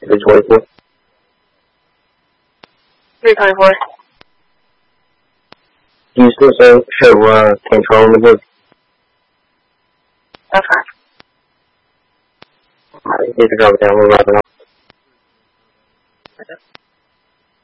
324. 324. Do you still show control in the book? That's fine. Alright, you can drop it down. We're wrapping up.